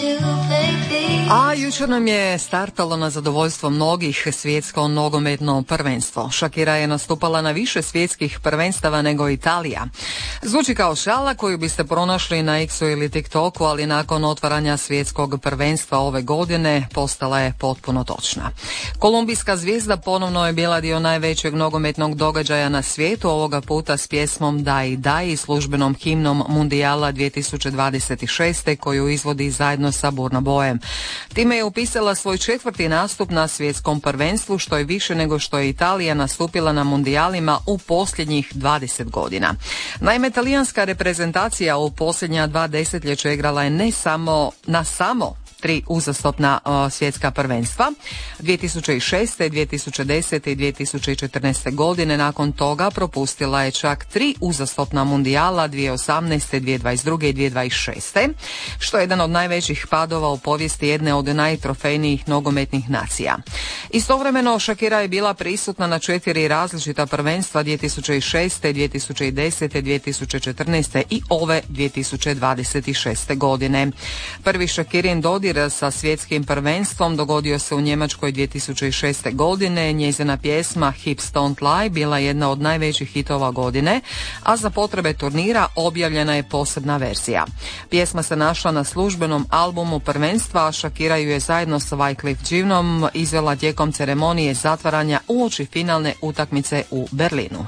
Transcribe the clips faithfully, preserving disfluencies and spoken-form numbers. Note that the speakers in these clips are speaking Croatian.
A jučer nam je startalo na zadovoljstvo mnogih svjetsko nogometno prvenstvo. Shakira je nastupala na više svjetskih prvenstava nego Italija. Zvuči kao šala koju biste pronašli na X-u ili TikToku, ali nakon otvaranja svjetskog prvenstva ove godine postala je potpuno točna. Kolumbijska zvijezda ponovno je bila dio najvećeg nogometnog događaja na svijetu, ovoga puta s pjesmom Dai Dai i službenom himnom Mundijala dvije tisuće dvadeset šeste koju izvodi zajedno sa Burna Boyem. Time je upisala svoj četvrti nastup na svjetskom prvenstvu, što je više nego što je Italija nastupila na mundijalima u posljednjih dvadeset godina. Naime, talijanska reprezentacija u posljednja dva desetljeća igrala je ne samo na samo tri uzastopna uh, svjetska prvenstva dvije tisuće šeste, dvije tisuće desete i dvije tisuće četrnaeste godine. Nakon toga propustila je čak tri uzastopna mundijala dvije tisuće osamnaeste, dvije tisuće dvadeset druge i dvije tisuće dvadeset šeste, što je jedan od najvećih padova u povijesti jedne od najtrofejnijih nogometnih nacija. Istovremeno Shakira je bila prisutna na četiri različita prvenstva dvije tisuće šeste, dvije tisuće desete, dvije tisuće četrnaeste i ove dvije tisuće dvadeset šeste godine. Prvi Shakirin dodir sa svjetskim prvenstvom dogodio se u Njemačkoj dvije tisuće šeste godine. Njezina pjesma Hips Don't Lie bila jedna od najvećih hitova godine, a za potrebe turnira objavljena je posebna verzija. Pjesma se našla na službenom albumu prvenstva, a Shakira ju je zajedno sa Wyclef Jeanom izvela tijekom ceremonije zatvaranja uoči finalne utakmice u Berlinu.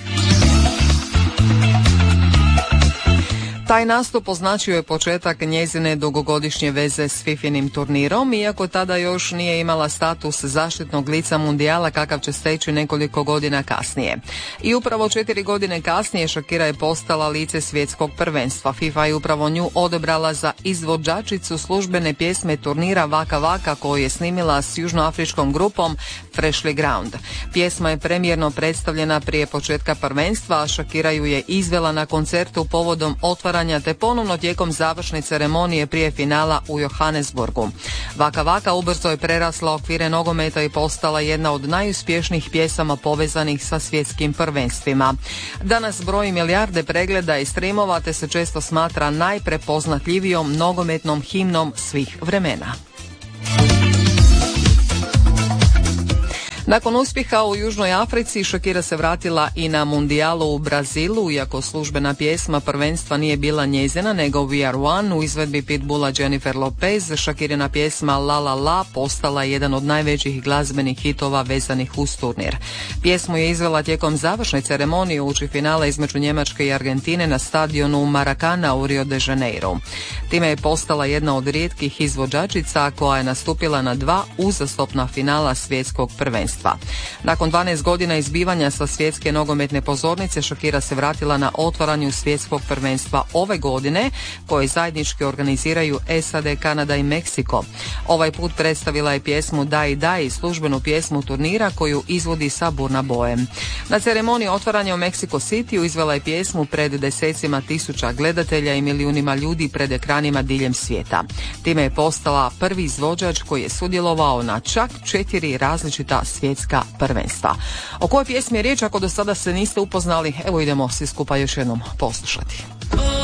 Taj nastup označio je početak njezine dugogodišnje veze s Fifinim turnirom, iako tada još nije imala status zaštitnog lica mundijala kakav će steći nekoliko godina kasnije. I upravo četiri godine kasnije Shakira je postala lice svjetskog prvenstva. FIFA je upravo nju odebrala za izvođačicu službene pjesme turnira Vaka Vaka koju je snimila s južnoafričkom grupom Freshly Ground. Pjesma je premijerno predstavljena prije početka prvenstva, a Shakira ju je izvela na koncertu povodom otvaranja te ponovno tijekom završne ceremonije prije finala u Johannesburgu. Vaka Vaka ubrzo je prerasla okvire nogometa i postala jedna od najuspješnijih pjesama povezanih sa svjetskim prvenstvima. Danas broji milijarde pregleda i streamova te se često smatra najprepoznatljivijom nogometnom himnom svih vremena. Nakon uspjeha u Južnoj Africi, Shakira se vratila i na mundijalu u Brazilu, iako službena pjesma prvenstva nije bila njezina, nego We Are One u izvedbi Pitbulla Jennifer Lopez. Shakirina pjesma La La La postala jedan od najvećih glazbenih hitova vezanih uz turnir. Pjesmu je izvela tijekom završne ceremonije uoči finala između Njemačke i Argentine na stadionu Maracana u Rio de Janeiro. Time je postala jedna od rijetkih izvođačica koja je nastupila na dva uzastopna finala svjetskog prvenstva. Nakon dvanaest godina izbivanja sa svjetske nogometne pozornice, Shakira se vratila na otvaranju svjetskog prvenstva ove godine, koje zajednički organiziraju S A D, Kanada i Meksiko. Ovaj put predstavila je pjesmu Dai Dai, službenu pjesmu turnira koju izvodi sa Burna Boyem. Na ceremoniji otvaranja u Mexico Cityu izvela je pjesmu pred desecima tisuća gledatelja i milijunima ljudi pred ekranima diljem svijeta. Time je postala prvi izvođač koji je sudjelovao na čak četiri različita svjetska prvenstva. O kojoj pjesmi je riječ, ako do sada se niste upoznali, evo idemo svi skupa još jednom poslušati.